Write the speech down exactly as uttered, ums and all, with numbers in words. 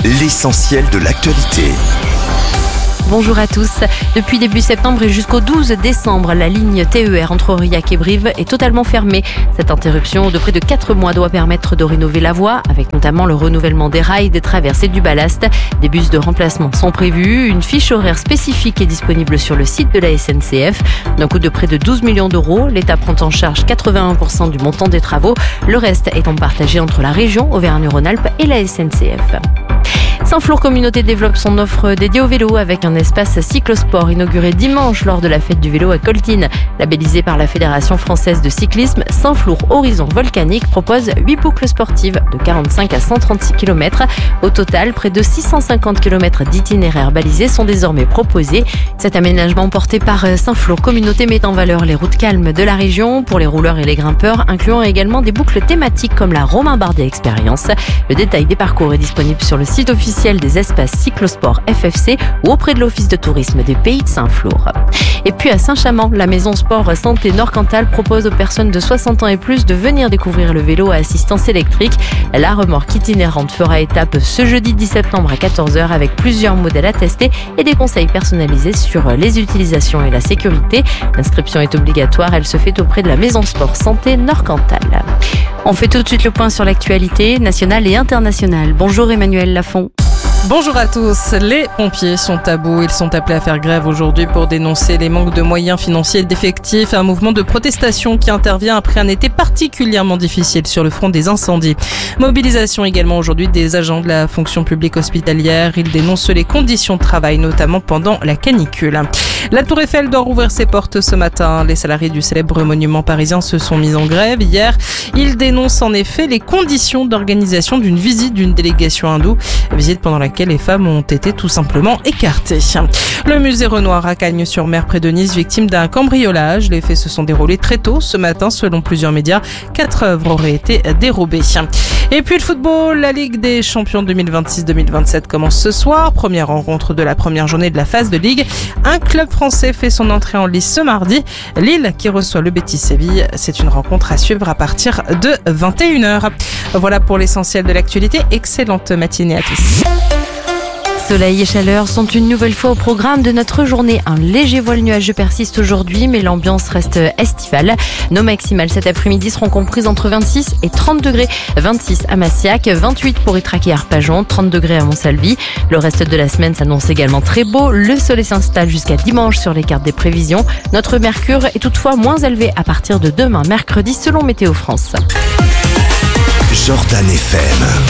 l'essentiel de l'actualité. Bonjour à tous. Depuis début septembre et jusqu'au douze décembre, la ligne T E R entre Aurillac et Brive est totalement fermée. Cette interruption de près de quatre mois doit permettre de rénover la voie, avec notamment le renouvellement des rails, des traverses et du ballast. Des bus de remplacement sont prévus. Une fiche horaire spécifique est disponible sur le site de la S N C F. D'un coût de près de douze millions d'euros, l'État prend en charge quatre-vingt-un pour cent du montant des travaux. Le reste étant partagé entre la région Auvergne-Rhône-Alpes et la S N C F. Saint-Flour Communauté développe son offre dédiée au vélo avec un espace cyclosport inauguré dimanche lors de la fête du vélo à Coltine. Labellisé par la Fédération française de cyclisme, Saint-Flour Horizon Volcanique propose huit boucles sportives de quarante-cinq à cent trente-six kilomètres. Au total, près de six cent cinquante kilomètres d'itinéraires balisés sont désormais proposés. Cet aménagement porté par Saint-Flour Communauté met en valeur les routes calmes de la région pour les rouleurs et les grimpeurs, incluant également des boucles thématiques comme la Romain Bardet Expérience. Le détail des parcours est disponible sur le site officiel des espaces cyclosport F F C ou auprès de l'Office de tourisme des Pays de Saint-Flour. Et puis à Saint-Chamand, la maison sport santé Nord-Cantal propose aux personnes de soixante ans et plus de venir découvrir le vélo à assistance électrique. La remorque itinérante fera étape ce jeudi dix septembre à quatorze heures avec plusieurs modèles à tester et des conseils personnalisés sur les utilisations et la sécurité. L'inscription est obligatoire, elle se fait auprès de la maison sport santé Nord-Cantal. On fait tout de suite le point sur l'actualité nationale et internationale. Bonjour Emmanuel Lafont. Bonjour à tous. Les pompiers sont à bout. Ils sont appelés à faire grève aujourd'hui pour dénoncer les manques de moyens financiers et d'effectifs. Un mouvement de protestation qui intervient après un été particulièrement difficile sur le front des incendies. Mobilisation également aujourd'hui des agents de la fonction publique hospitalière. Ils dénoncent les conditions de travail, notamment pendant la canicule. La Tour Eiffel doit rouvrir ses portes ce matin. Les salariés du célèbre monument parisien se sont mis en grève hier. Ils dénoncent en effet les conditions d'organisation d'une visite d'une délégation hindoue. Visite pendant laquelle les femmes ont été tout simplement écartées. Le musée Renoir à Cagnes-sur-Mer près de Nice, victime d'un cambriolage. Les faits se sont déroulés très tôt ce matin. Selon plusieurs médias, quatre œuvres auraient été dérobées. Et puis le football, la Ligue des champions deux mille vingt-six deux mille vingt-sept commence ce soir. Première rencontre de la première journée de la phase de Ligue. Un club français fait son entrée en lice ce mardi. Lille qui reçoit le Betis Séville. C'est une rencontre à suivre à partir de vingt et une heures. Voilà pour l'essentiel de l'actualité. Excellente matinée à tous. Soleil et chaleur sont une nouvelle fois au programme de notre journée. Un léger voile nuageux persiste aujourd'hui, mais l'ambiance reste estivale. Nos maximales cet après-midi seront comprises entre vingt-six et trente degrés. vingt-six à Massiac, vingt-huit pour Ytrac et Arpajon, trente degrés à Montsalvi. Le reste de la semaine s'annonce également très beau. Le soleil s'installe jusqu'à dimanche sur les cartes des prévisions. Notre mercure est toutefois moins élevé à partir de demain, mercredi, selon Météo France. Jordan F M.